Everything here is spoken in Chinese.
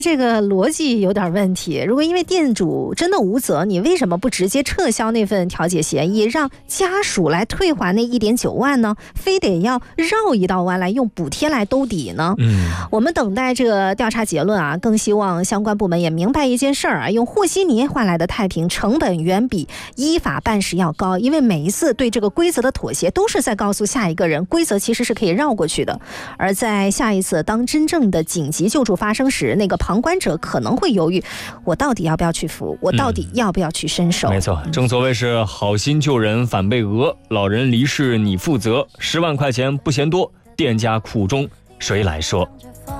这个逻辑有点问题。如果因为店主真的无责，你为什么不直接撤销那份调解协议，让家属来退还那1.9万呢？非得要绕一道弯来用补贴来兜底呢？我们等待这个调查结论啊，更希望相关部门也明白一件事儿啊，用和稀泥换来的太平成本远比依法办事要高，因为每一次对这个规则的妥协都是在告诉下一个人，规则其实是可以绕过去的。而在下一次当真正的紧急救助发生时，那个旁观者可能会犹豫，我到底要不要去扶，我到底要不要去伸手。 没错，正所谓是好心救人反被讹，老人离世你负责，10万块钱不嫌多，店家苦衷谁来说？